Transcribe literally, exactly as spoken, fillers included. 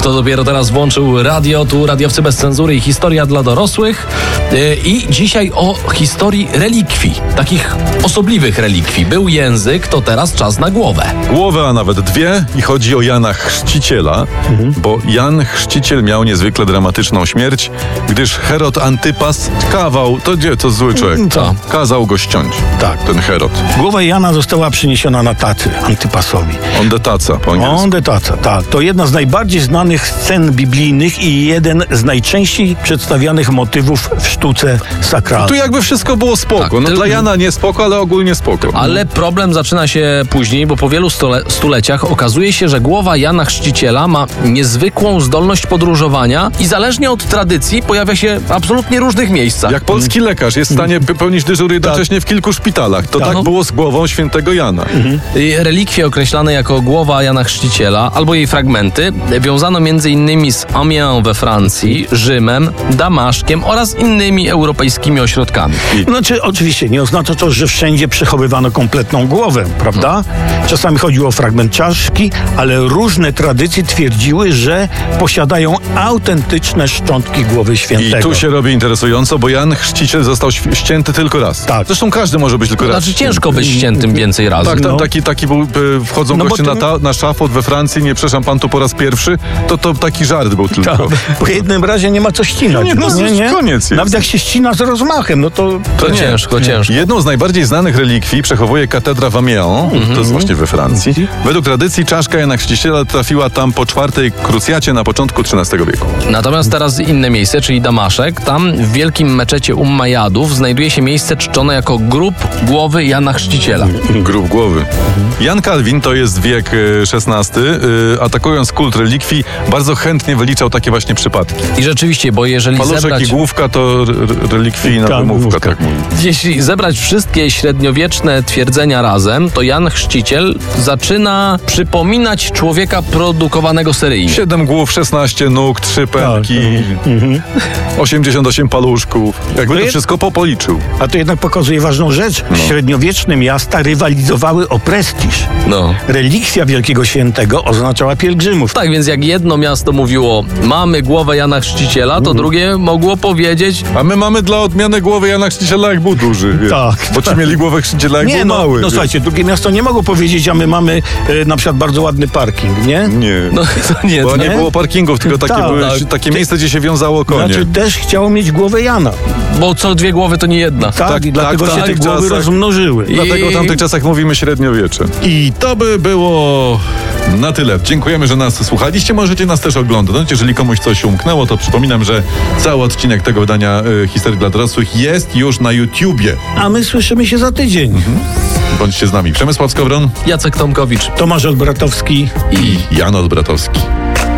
Kto dopiero teraz włączył radio, tu Radiowcy bez cenzury i historia dla dorosłych. Yy, I dzisiaj o historii relikwii, takich osobliwych relikwii. Był język, to teraz czas na głowę. Głowę, a nawet dwie, i chodzi o Jana Chrzciciela, mhm. bo Jan Chrzciciel miał niezwykle dramatyczną śmierć, gdyż Herod Antypas kawał, to gdzie, to zły człowiek, Co? kazał go ściąć, Tak. ten Herod. Głowa Jana została przyniesiona na tacy Antypasowi. On de taca po angielsku. On de taca, tak. To jedna z najbardziej znanych scen biblijnych i jeden z najczęściej przedstawianych motywów w sztuce sakralnej. Tu jakby wszystko było spoko. Tak, no ty- dla Jana nie spoko, ale ogólnie spoko. Ale problem zaczyna się później, bo po wielu stole- stuleciach okazuje się, że głowa Jana Chrzciciela ma niezwykłą zdolność podróżowania i zależnie od tradycji pojawia się w absolutnie różnych miejscach. Jak polski lekarz jest w stanie pełnić dyżur jednocześnie w kilku szpitalach, to Tak. tak było z głową świętego Jana. I Relikwie określane jako głowa Jana Chrzciciela albo jej fragmenty wiązano między innymi z Amiens we Francji, Rzymem, Damaszkiem oraz innymi europejskimi ośrodkami. Znaczy, oczywiście nie oznacza to, że wszędzie przechowywano kompletną głowę, prawda? Czasami chodziło o fragment czaszki, ale różne tradycje twierdziły, że posiadają autentyczne szczątki głowy I świętego. tu się robi interesująco, bo Jan Chrzciciel został świ- ścięty tylko raz. Tak. Zresztą każdy może być tylko raz. Znaczy ciężko być ściętym więcej razy. Tak, tam No. taki, taki był, y, wchodzą No bo goście ty- na, ta, na szafot we Francji, nie przepraszam pan tu po raz pierwszy, to to taki żart był tylko. Tak, po jednym razie nie ma co ścinać. Nie, no, koniec jest. Nawet jak się ścina z rozmachem, no to... To ciężko, ciężko. Jedną z najbardziej znanych relikwii przechowuje katedra w Amiens, to jest właśnie we Francji. Według tradycji czaszka Jana Chrzciciela trafiła tam po czwartej krucjacie na początku trzynastego wieku. Natomiast teraz inne miejsce, czyli Damaszek. Tam w wielkim meczecie Ummajadów znajduje się miejsce czczone jako grób głowy Jana Chrzciciela. Grób głowy. Jan Kalwin, to jest wiek y, szesnasty, y, atakując kult relikwii, bardzo chętnie wyliczał takie właśnie przypadki. I rzeczywiście, bo jeżeli Paluszek zebrać, i główka to r- r- relikwijna Tak, wymówka, wymówka. tak mówi. jeśli zebrać wszystkie średniowieczne twierdzenia razem, to Jan Chrzciciel zaczyna przypominać człowieka produkowanego seryjnie. Siedem głów, szesnaście nóg, trzy pępki, Mhm. osiemdziesiąt osiem paluszków. Jakby To to jest- wszystko popoliczył. A to jednak pokazuje ważną rzecz. No. Średniowieczne miasta rywalizowały o prestiż. No. Relikwia Wielkiego Świętego oznaczała pielgrzymów. Tak więc jak jedno miasto mówiło, mamy głowę Jana Chrzciciela, to drugie mogło powiedzieć, A my mamy dla odmiany głowy Jana Chrzciciela, jak był duży. Wiesz. Tak, Bo ci mieli głowę Chrzciciela, jak Nie, był no, mały. no wiesz. słuchajcie, drugie miasto nie mogło powiedzieć, a my mamy e, na przykład bardzo ładny parking, nie? Nie. no to nie, Bo to nie nie, było parkingów, tylko takie, Tak, były, tak. takie miejsce, gdzie się wiązało konie. Znaczy też chciało mieć głowę Jana. bo co dwie głowy to nie jedna. Tak, Tak, i dlatego tak, się w te tamtych głowy czasach. rozmnożyły. I- Dlatego w tamtych czasach mówimy średniowiecze. I to by było na tyle. Dziękujemy, że nas słuchaliście. Możecie nas też oglądać. Jeżeli komuś coś umknęło, to przypominam, że cały odcinek tego wydania y, Historii dla dorosłych jest już na YouTubie. A my słyszymy się za tydzień. Bądźcie z nami. Przemysław Skowron Jacek Tomkowicz. Tomasz Olbratowski. i Jan Olbratowski.